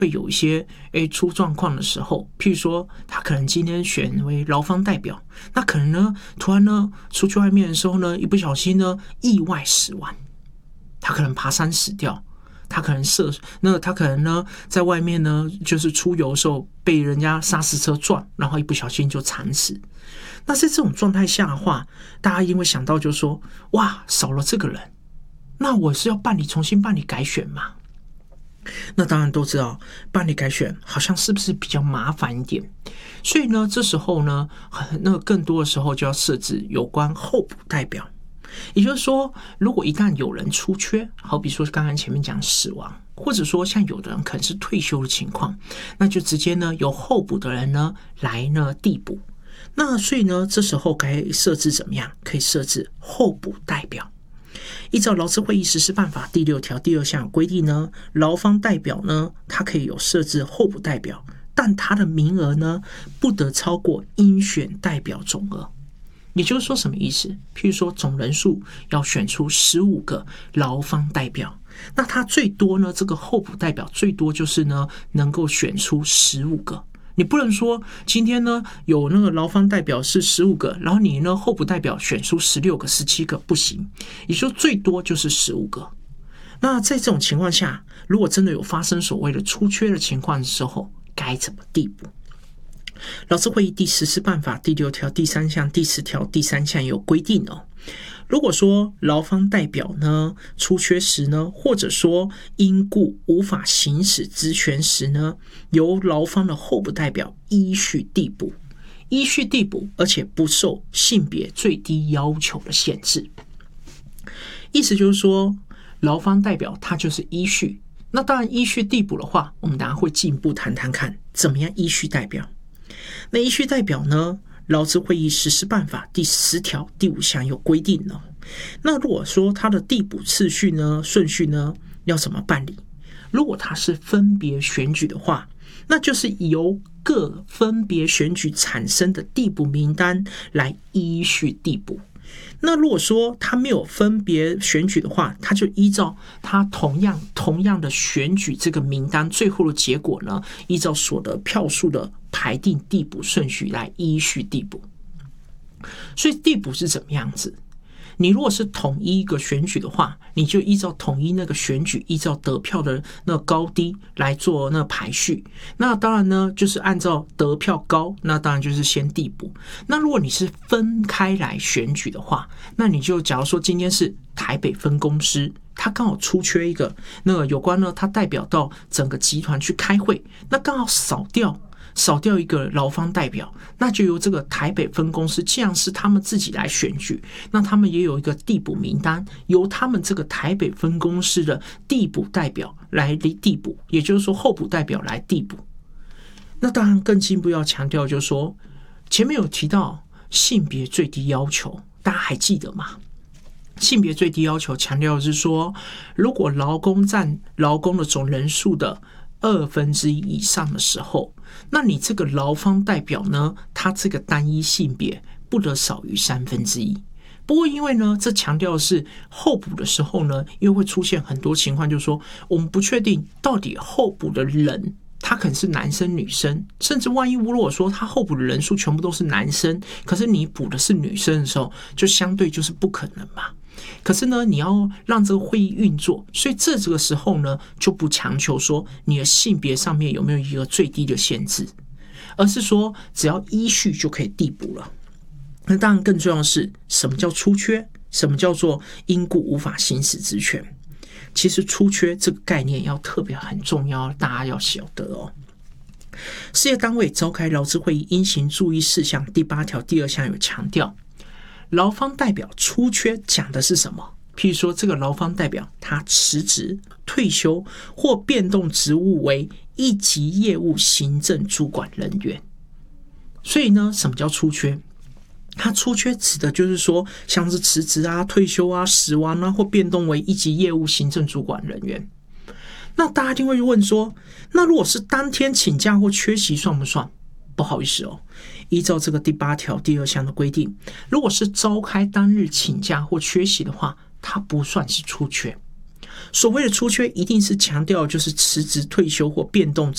会有一些出状况的时候，譬如说他可能今天选为劳方代表，那可能呢突然呢出去外面的时候呢，一不小心呢意外死亡，他可能爬山死掉，他可能呢在外面呢就是出游的时候被人家砂石车撞，然后一不小心就惨死。那在这种状态下的话，大家一定会想到就是说，哇，少了这个人，那我是要重新办理改选嘛？那当然都知道办理改选好像是不是比较麻烦一点，所以呢这时候呢更多的时候就要设置有关候补代表。也就是说，如果一旦有人出缺，好比说刚刚前面讲死亡，或者说像有的人可能是退休的情况，那就直接呢由候补的人呢来呢递补。那所以呢这时候该设置怎么样？可以设置候补代表。依照劳资会议实施办法第6条第2项规定呢，劳方代表呢，它可以有设置候补代表，但它的名额呢，不得超过应选代表总额。也就是说什么意思？譬如说总人数要选出15个劳方代表，那它最多呢，这个候补代表最多就是呢，能够选出15个。你不能说今天呢有那个劳方代表是15个，然后你呢候补代表选出16个、17个，不行。也就是说最多就是15个。那在这种情况下，如果真的有发生所谓的出缺的情况的时候，该怎么递补？劳资会议第实施办法第6条第3项、第10条第3项有规定哦。如果说劳方代表呢出缺时呢，或者说因故无法行使职权时呢，由劳方的候补代表依序递补，而且不受性别最低要求的限制。意思就是说，劳方代表他就是依序。那当然依序递补的话，我们等一下会进一步谈谈看怎么样依序代表。那依序代表呢，劳资会议实施办法第10条第5项有规定了。那如果说它的递补顺序呢要怎么办理？如果它是分别选举的话，那就是由各分别选举产生的递补名单来依序递补。那如果说他没有分别选举的话，他就依照他同样的选举这个名单最后的结果呢，依照所得票数的排定递补顺序来依序递补。所以递补是怎么样子？你如果是统一一个选举的话，你就依照统一那个选举，依照得票的那个高低来做那个排序。那当然呢，就是按照得票高，那当然就是先递补。那如果你是分开来选举的话，那你就假如说今天是台北分公司，他刚好出缺一个那个有关呢，他代表到整个集团去开会，那刚好少掉一个劳方代表，那就由这个台北分公司，既然是他们自己来选举，那他们也有一个递补名单，由他们这个台北分公司的递补代表来递补，也就是说候补代表来递补。那当然更进一步要强调就是说，前面有提到性别最低要求，大家还记得吗？性别最低要求强调的是说，如果劳工占劳工的总人数的1/2以上的时候，那你这个劳方代表呢，他这个单一性别不得少于1/3。不过因为呢，这强调的是候补的时候呢，因为会出现很多情况，就是说我们不确定到底候补的人他可能是男生女生，甚至万一如果说他候补的人数全部都是男生，可是你补的是女生的时候，就相对就是不可能嘛。可是呢，你要让这个会议运作，所以这个时候呢，就不强求说你的性别上面有没有一个最低的限制，而是说只要依序就可以递补了。那当然更重要的是，什么叫出缺？什么叫做因故无法行使职权？其实出缺这个概念要特别很重要，大家要晓得哦。事业单位召开劳资会议应行注意事项第8条第2项有强调，劳方代表出缺讲的是什么？譬如说这个劳方代表他辞职、退休或变动职务为一级业务行政主管人员。所以呢，什么叫出缺？他出缺指的就是说，像是辞职啊、退休啊、死亡啊，或变动为一级业务行政主管人员。那大家一定会问说，那如果是当天请假或缺席算不算？不好意思哦，依照这个第8条第2项的规定，如果是召开当日请假或缺席的话，它不算是出缺。所谓的出缺，一定是强调就是辞职、退休或变动